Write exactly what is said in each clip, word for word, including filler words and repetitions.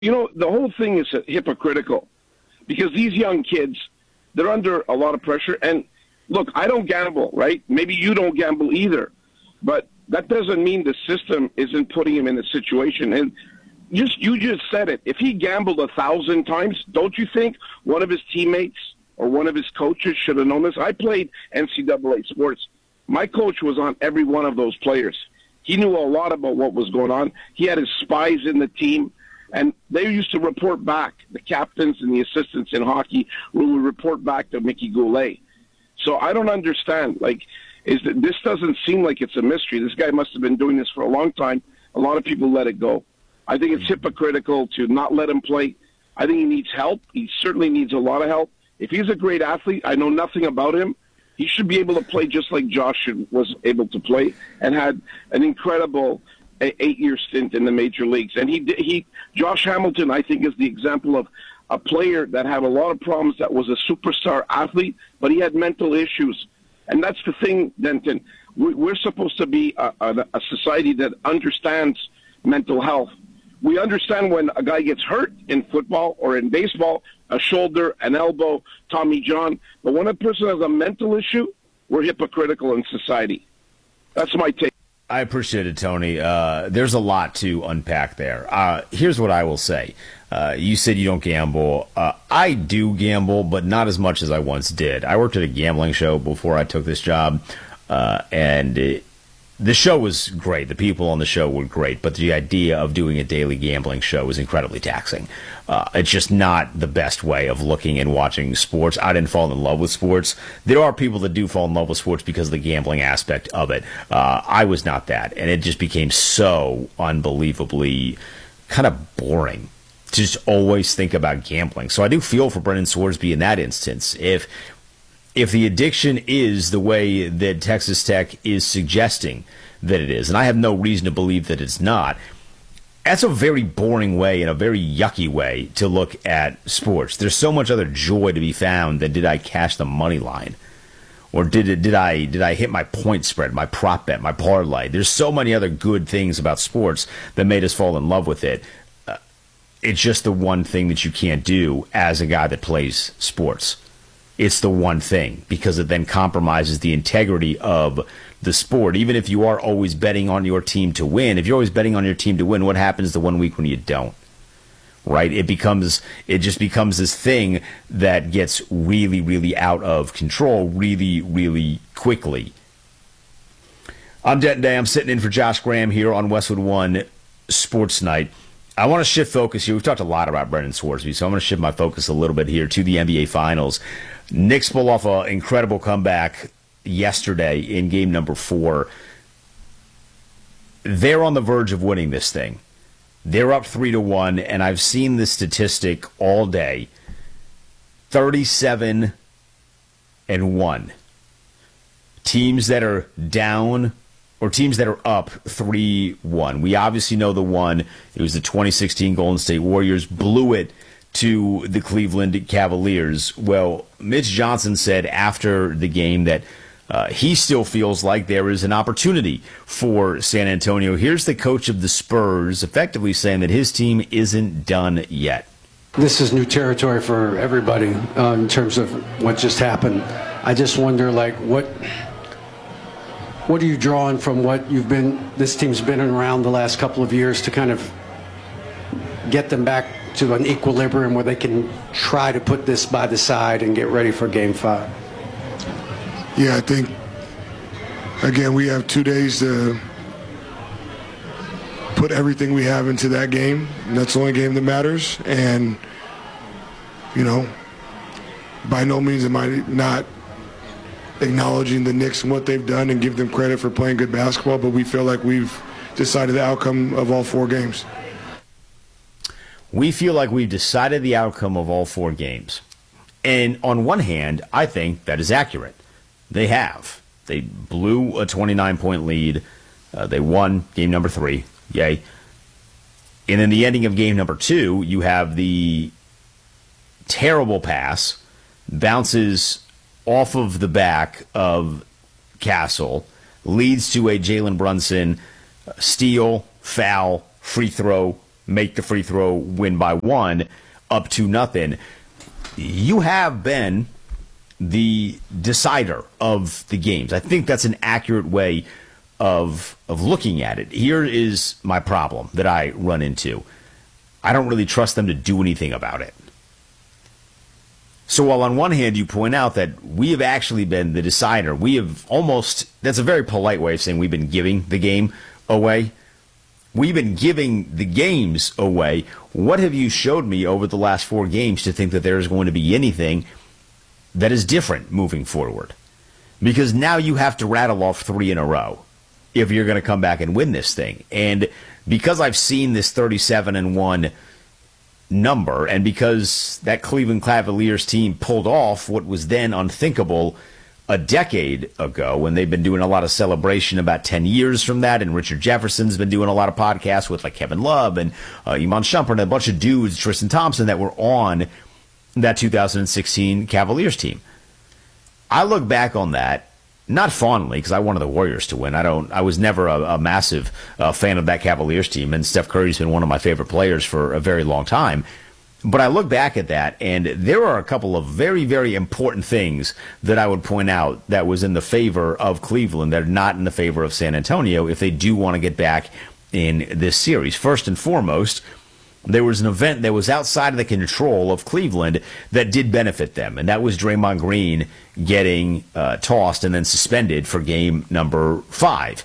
You know, the whole thing is hypocritical because these young kids, they're under a lot of pressure. And look, I don't gamble, right? Maybe you don't gamble either. But that doesn't mean the system isn't putting him in a situation. And just you just said it. If he gambled a thousand times, don't you think one of his teammates or one of his coaches should have known this? I played N C double A sports. My coach was on every one of those players. He knew a lot about what was going on. He had his spies in the team. And they used to report back, the captains and the assistants in hockey will report back to Mickey Goulet. So I don't understand. Like, is that this doesn't seem like it's a mystery. This guy must have been doing this for a long time. A lot of people let it go. I think it's hypocritical to not let him play. I think he needs help. He certainly needs a lot of help. If he's a great athlete, I know nothing about him. He should be able to play just like Josh was able to play and had an incredible eight-year stint in the major leagues. And he, he, Josh Hamilton, I think, is the example of a player that had a lot of problems, that was a superstar athlete, but he had mental issues. And that's the thing, Denton. We're supposed to be a, a, a society that understands mental health. We understand when a guy gets hurt in football or in baseball, a shoulder, an elbow, Tommy John. But when a person has a mental issue, we're hypocritical in society. That's my take. I appreciate it, Tony. Uh, there's a lot to unpack there. Uh, here's what I will say. Uh, you said you don't gamble. Uh, I do gamble, but not as much as I once did. I worked at a gambling show before I took this job, uh, and it, the show was great. The people on the show were great, but the idea of doing a daily gambling show is incredibly taxing. Uh, it's just not the best way of looking and watching sports. I didn't fall in love with sports. There are people that do fall in love with sports because of the gambling aspect of it. Uh, I was not that, and it just became so unbelievably kind of boring to just always think about gambling. So I do feel for Brendan Swordsby in that instance. If if the addiction is the way that Texas Tech is suggesting that it is, and I have no reason to believe that it's not, that's a very boring way and a very yucky way to look at sports. There's so much other joy to be found than did I cash the money line, or did it, did I did I hit my point spread, my prop bet, my parlay. There's so many other good things about sports that made us fall in love with it. Uh, it's just the one thing that you can't do as a guy that plays sports. It's the one thing, because it then compromises the integrity of the sport. Even if you are always betting on your team to win, if you're always betting on your team to win, what happens the one week when you don't? Right? It becomes, it just becomes this thing that gets really, really out of control really, really quickly. I'm Denton Day. I'm sitting in for Josh Graham here on Westwood One Sports Night. I want to shift focus here. We've talked a lot about Brendan Swordsby, so I'm going to shift my focus a little bit here to the N B A Finals. Knicks pull off an incredible comeback yesterday in game number four. They're on the verge of winning this thing. They're up three to one, and I've seen this statistic all day. thirty-seven and one. Teams that are down or teams that are up three one. We obviously know the one. It was the twenty sixteen Golden State Warriors. Blew it to the Cleveland Cavaliers. Well, Mitch Johnson said after the game that uh, he still feels like there is an opportunity for San Antonio. Here's the coach of the Spurs effectively saying that his team isn't done yet. This is new territory for everybody uh, in terms of what just happened. I just wonder, like, what what are you drawing from what you've been, this team's been around the last couple of years to kind of get them back to an equilibrium where they can try to put this by the side and get ready for game five? Yeah, I think, again, we have two days to put everything we have into that game. And that's the only game that matters. And, you know, by no means am I not acknowledging the Knicks and what they've done and give them credit for playing good basketball, but we feel like we've decided the outcome of all four games. We feel like we've decided the outcome of all four games. And on one hand, I think that is accurate. They have. They blew a twenty-nine point lead. Uh, they won game number three. Yay. And in the ending of game number two, you have the terrible pass, bounces off of the back of Castle, leads to a Jalen Brunson steal, foul, free throw, make the free throw, win by one, up to nothing. You have been the decider of the games. I think that's an accurate way of of looking at it. Here is my problem that I run into. I don't really trust them to do anything about it. So while on one hand you point out that we have actually been the decider, we have almost, that's a very polite way of saying we've been giving the game away. We've been giving the games away. What have you showed me over the last four games to think that there is going to be anything that is different moving forward? Because now you have to rattle off three in a row if you're going to come back and win this thing. And because I've seen this thirty-seven and one number, and because that Cleveland Cavaliers team pulled off what was then unthinkable a decade ago, when they've been doing a lot of celebration about ten years from that, and Richard Jefferson's been doing a lot of podcasts with like Kevin Love and uh, Iman Shumpert and a bunch of dudes, Tristan Thompson, that were on that two thousand sixteen Cavaliers team. I look back on that not fondly, because I wanted the Warriors to win. I don't. I was never a, a massive uh, fan of that Cavaliers team, and Steph Curry's been one of my favorite players for a very long time. But I look back at that, and there are a couple of very, very important things that I would point out that was in the favor of Cleveland that are not in the favor of San Antonio if they do want to get back in this series. First and foremost, there was an event that was outside of the control of Cleveland that did benefit them, and that was Draymond Green getting uh, tossed and then suspended for game number five.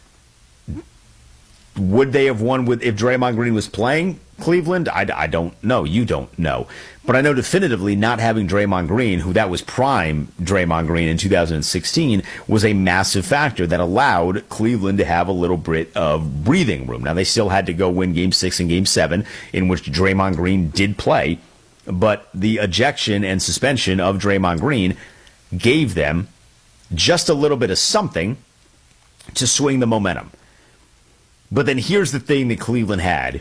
Would they have won with if Draymond Green was playing Cleveland? I, I don't know. You don't know. But I know definitively not having Draymond Green, who that was prime Draymond Green in two thousand sixteen, was a massive factor that allowed Cleveland to have a little bit of breathing room. Now, they still had to go win game six and game seven, in which Draymond Green did play. But the ejection and suspension of Draymond Green gave them just a little bit of something to swing the momentum. But then here's the thing that Cleveland had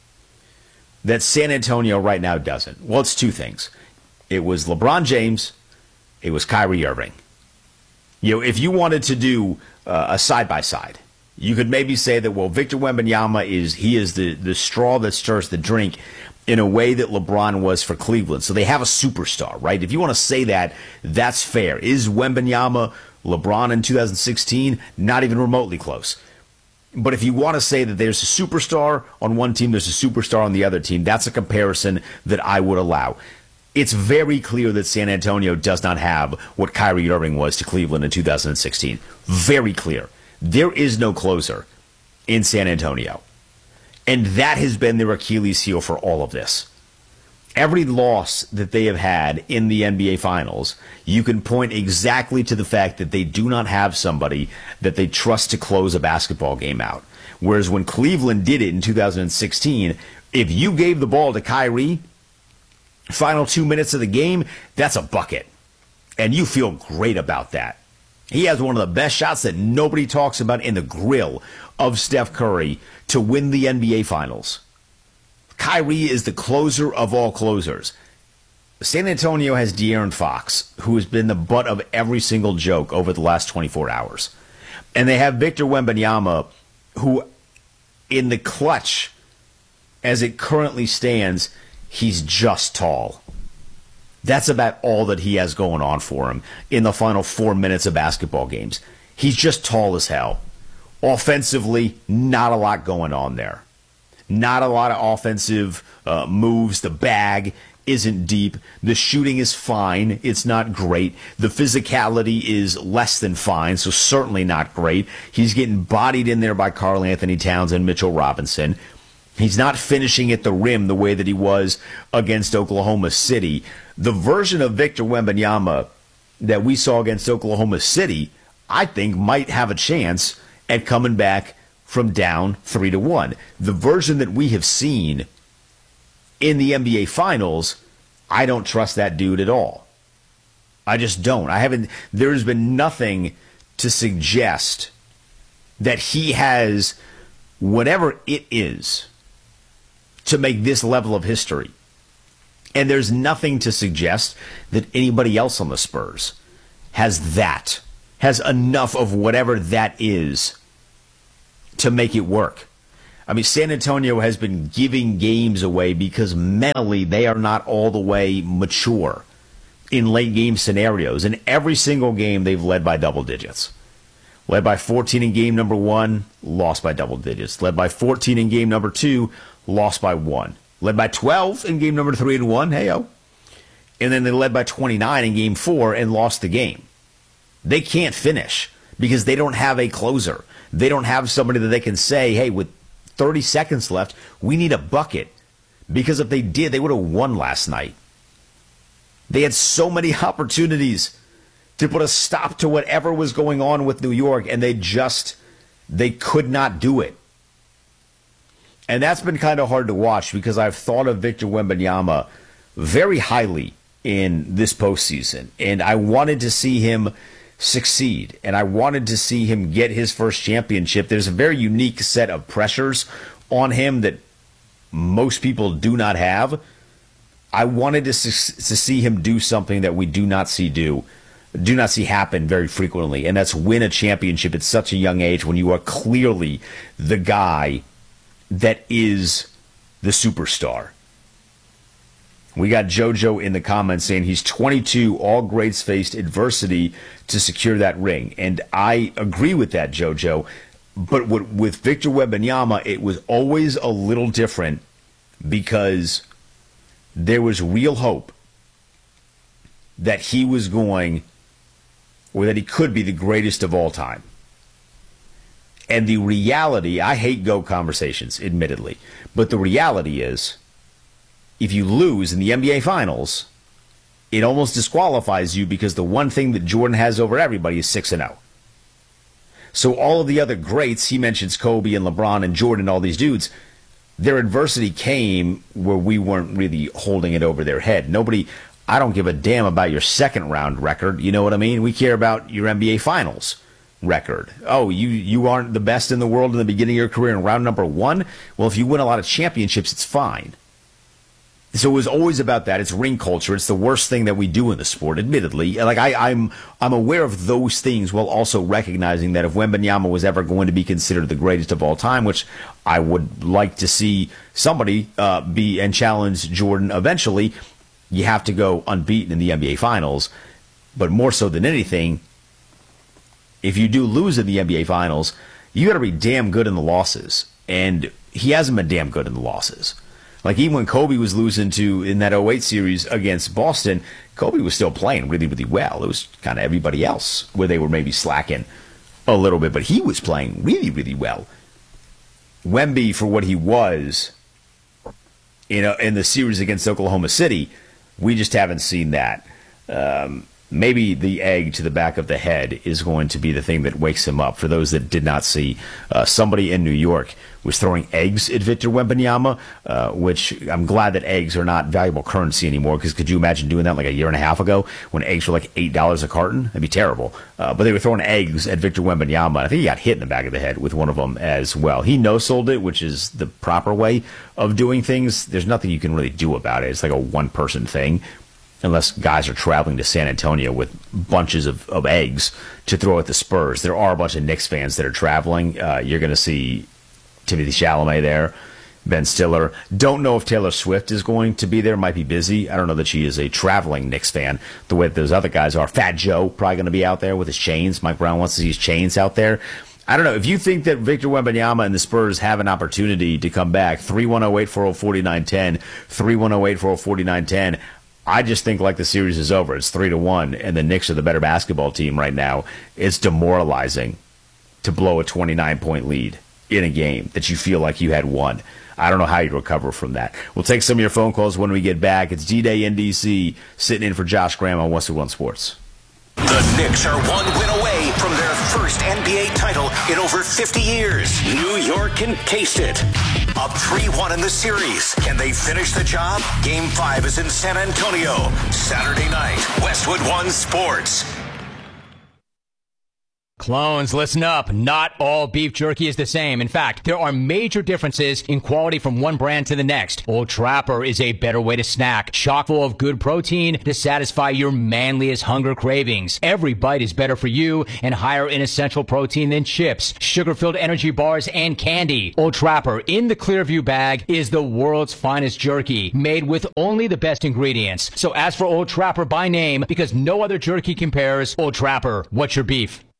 that San Antonio right now doesn't. Well, it's two things. It was LeBron James. It was Kyrie Irving. You know, if you wanted to do uh, a side-by-side, you could maybe say that, well, Victor Wembanyama is he is the, the straw that stirs the drink in a way that LeBron was for Cleveland. So they have a superstar, right? If you want to say that, that's fair. Is Wembanyama LeBron in two thousand sixteen? Not even remotely close. But if you want to say that there's a superstar on one team, there's a superstar on the other team, that's a comparison that I would allow. It's very clear that San Antonio does not have what Kyrie Irving was to Cleveland in two thousand sixteen. Very clear. There is no closer in San Antonio. And that has been their Achilles heel for all of this. Every loss that they have had in the N B A Finals, you can point exactly to the fact that they do not have somebody that they trust to close a basketball game out. Whereas when Cleveland did it in two thousand sixteen, if you gave the ball to Kyrie, final two minutes of the game, that's a bucket. And you feel great about that. He has one of the best shots that nobody talks about in the grill of Steph Curry to win the N B A Finals. Kyrie is the closer of all closers. San Antonio has De'Aaron Fox, who has been the butt of every single joke over the last twenty-four hours. And they have Victor Wembanyama, who in the clutch, as it currently stands, he's just tall. That's about all that he has going on for him in the final four minutes of basketball games. He's just tall as hell. Offensively, not a lot going on there. Not a lot of offensive uh, moves. The bag isn't deep. The shooting is fine. It's not great. The physicality is less than fine, so certainly not great. He's getting bodied in there by Karl Anthony Towns and Mitchell Robinson. He's not finishing at the rim the way that he was against Oklahoma City. The version of Victor Wembanyama that we saw against Oklahoma City, I think, might have a chance at coming back from down three to one. The version that we have seen in the N B A Finals, I don't trust that dude at all. I just don't. I haven't. There's been nothing to suggest that he has whatever it is to make this level of history. And there's nothing to suggest that anybody else on the Spurs has that, has enough of whatever that is to make it work. I mean, San Antonio has been giving games away because mentally they are not all the way mature in late game scenarios. In every single game, they've led by double digits. Led by fourteen in game number one, lost by double digits. Led by fourteen in game number two, lost by one. Led by twelve in game number three and one, hey-oh. And then they led by twenty-nine in game four and lost the game. They can't finish because they don't have a closer. They don't have somebody that they can say, hey, with thirty seconds left, we need a bucket. Because if they did, they would have won last night. They had so many opportunities to put a stop to whatever was going on with New York, and they just, they could not do it. And that's been kind of hard to watch because I've thought of Victor Wembanyama very highly in this postseason, and I wanted to see him succeed, and I wanted to see him get his first championship. There's a very unique set of pressures on him that most people do not have. I wanted to, to see him do something that we do not see do, do not see happen very frequently, and that's win a championship at such a young age when you are clearly the guy that is the superstar. We got JoJo in the comments saying he's twenty-two, all greats faced adversity to secure that ring. And I agree with that, JoJo. But with Victor Wembanyama, it was always a little different because there was real hope that he was going, or that he could be the greatest of all time. And the reality, I hate GOAT conversations, admittedly, but the reality is, if you lose in the N B A Finals, it almost disqualifies you because the one thing that Jordan has over everybody is six and oh. So all of the other greats, he mentions Kobe and LeBron and Jordan, all these dudes, their adversity came where we weren't really holding it over their head. Nobody, I don't give a damn about your second round record, you know what I mean? We care about your N B A Finals record. Oh, you, you aren't the best in the world in the beginning of your career in round number one? Well, if you win a lot of championships, it's fine. So it was always about that. It's ring culture. It's the worst thing that we do in the sport, admittedly. Like I, I'm I'm aware of those things while also recognizing that if Wembanyama was ever going to be considered the greatest of all time, which I would like to see somebody uh, be and challenge Jordan eventually, you have to go unbeaten in the N B A Finals. But more so than anything, if you do lose in the N B A Finals, you got to be damn good in the losses. And he hasn't been damn good in the losses. Like, even when Kobe was losing to in that oh eight series against Boston, Kobe was still playing really, really well. It was kind of everybody else where they were maybe slacking a little bit, but he was playing really, really well. Wemby, for what he was, you know, in the series against Oklahoma City, we just haven't seen that. Um, maybe the egg to the back of the head is going to be the thing that wakes him up. For those that did not see, uh, somebody in New York was throwing eggs at Victor Wembanyama, uh, which I'm glad that eggs are not valuable currency anymore, because could you imagine doing that like a year and a half ago when eggs were like eight dollars a carton? That'd be terrible. Uh, but they were throwing eggs at Victor Wembanyama. I think he got hit in the back of the head with one of them as well. He no-sold it, which is the proper way of doing things. There's nothing you can really do about it. It's like a one-person thing, unless guys are traveling to San Antonio with bunches of, of eggs to throw at the Spurs. There are a bunch of Knicks fans that are traveling. Uh, you're going to see Timothée Chalamet there, Ben Stiller. Don't know if Taylor Swift is going to be there. Might be busy. I don't know that she is a traveling Knicks fan the way that those other guys are. Fat Joe probably going to be out there with his chains. Mike Brown wants to see his chains out there. I don't know. If you think that Victor Wembanyama and the Spurs have an opportunity to come back, three one oh eight four oh four nine one oh, three one oh eight four oh four nine one oh, I just think like the series is over. It's three to one, and the Knicks are the better basketball team right now. It's demoralizing to blow a twenty-nine point lead in a game that you feel like you had won. I don't know how you recover from that. We'll take some of your phone calls when we get back. It's D-Day N D C sitting in for Josh Graham on Westwood One Sports. The Knicks are one win away from their first N B A title in over fifty years. New York can taste it. Up three one in the series. Can they finish the job? Game five is in San Antonio. Saturday night, Westwood One Sports. Clones, listen up. Not all beef jerky is the same. In fact, there are major differences in quality from one brand to the next. Old Trapper is a better way to snack, chock full of good protein to satisfy your manliest hunger cravings. Every bite is better for you and higher in essential protein than chips, sugar-filled energy bars, and candy. Old Trapper in the Clearview bag is the world's finest jerky, made with only the best ingredients. So ask for Old Trapper by name because no other jerky compares. Old Trapper, what's your beef?